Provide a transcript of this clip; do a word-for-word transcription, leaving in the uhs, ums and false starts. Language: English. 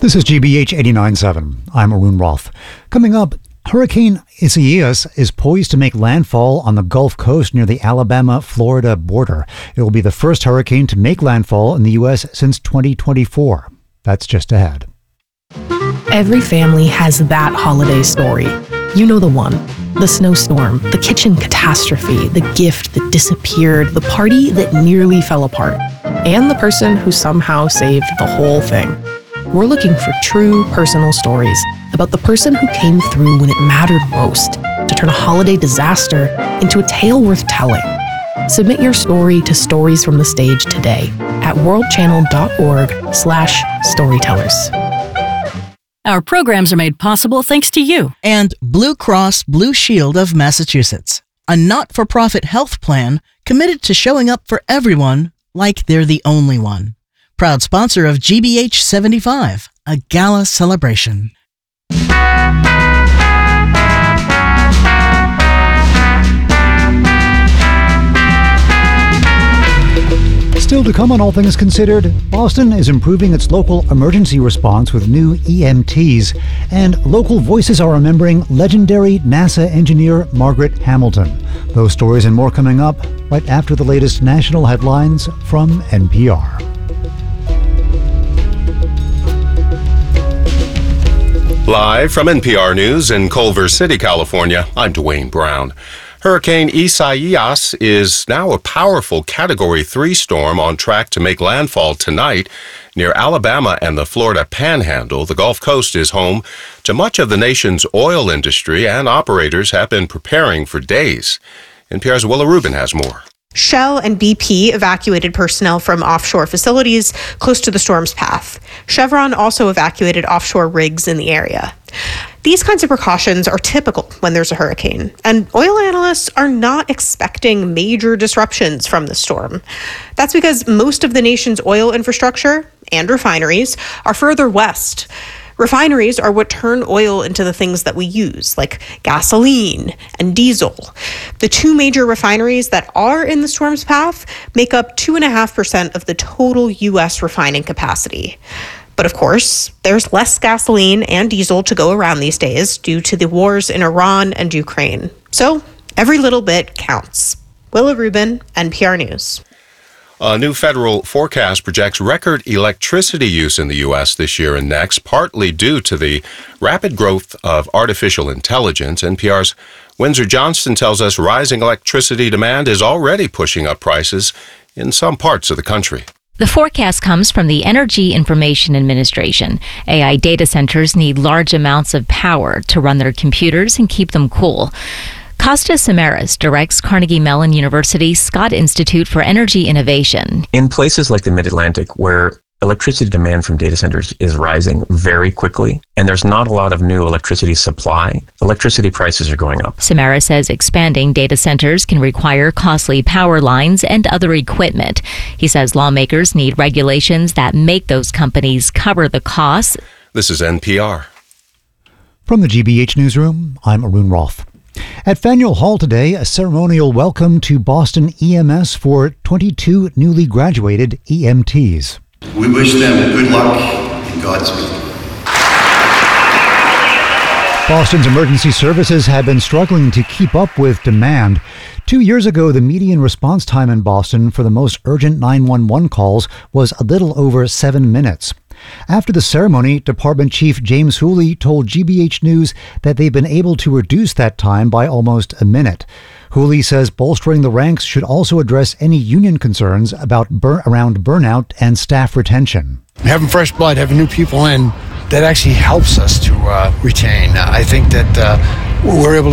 This is G B H eighty-nine point seven. I'm Arun Roth. Coming up, Hurricane Isaias is poised to make landfall on the Gulf Coast near the Alabama-Florida border. It will be the first hurricane to make landfall in the U S since twenty twenty-four. That's just ahead. Every family has that holiday story. You know the one. The snowstorm, the kitchen catastrophe, the gift that disappeared, the party that nearly fell apart, and the person who somehow saved the whole thing. We're looking for true personal stories about the person who came through when it mattered most to turn a holiday disaster into a tale worth telling. Submit your story to Stories from the Stage today at worldchannel.org slash storytellers. Our programs are made possible thanks to you. And Blue Cross Blue Shield of Massachusetts, a not-for-profit health plan committed to showing up for everyone like they're the only one. Proud sponsor of G B H seventy-five, a gala celebration. Still to come on All Things Considered, Boston is improving its local emergency response with new E M Ts, and local voices are remembering legendary NASA engineer Margaret Hamilton. Those stories and more coming up right after the latest national headlines from N P R. Live from N P R News in Culver City, California, I'm Dwayne Brown. Hurricane Isaias is now a powerful Category three storm on track to make landfall tonight near Alabama and the Florida Panhandle. The Gulf Coast is home to much of the nation's oil industry, and operators have been preparing for days. N P R's Willa Rubin has more. Shell and B P evacuated personnel from offshore facilities close to the storm's path. Chevron also evacuated offshore rigs in the area. These kinds of precautions are typical when there's a hurricane, and oil analysts are not expecting major disruptions from the storm. That's because most of the nation's oil infrastructure and refineries are further west. Refineries are what turn oil into the things that we use, like gasoline and diesel. The two major refineries that are in the storm's path make up two point five percent of the total U S refining capacity. But of course, there's less gasoline and diesel to go around these days due to the wars in Iran and Ukraine. So every little bit counts. Willa Rubin, N P R News. A new federal forecast projects record electricity use in the U S this year and next, partly due to the rapid growth of artificial intelligence. N P R's Windsor Johnston tells us rising electricity demand is already pushing up prices in some parts of the country. The forecast comes from the Energy Information Administration. A I data centers need large amounts of power to run their computers and keep them cool. Costa Samaras directs Carnegie Mellon University's Scott Institute for Energy Innovation. In places like the Mid-Atlantic, where electricity demand from data centers is rising very quickly, and there's not a lot of new electricity supply, electricity prices are going up. Samara says expanding data centers can require costly power lines and other equipment. He says lawmakers need regulations that make those companies cover the costs. This is N P R. From the G B H Newsroom, I'm Arun Roth. At Faneuil Hall today, a ceremonial welcome to Boston E M S for twenty-two newly graduated E M Ts. We wish them good luck and Godspeed. Boston's emergency services have been struggling to keep up with demand. Two years ago, the median response time in Boston for the most urgent nine one one calls was a little over seven minutes. After the ceremony, Department Chief James Hooley told G B H News that they've been able to reduce that time by almost a minute. Hooley says bolstering the ranks should also address any union concerns about bur- around burnout and staff retention. Having fresh blood, having new people in, that actually helps us to uh, retain. Uh, I think that uh, we're able to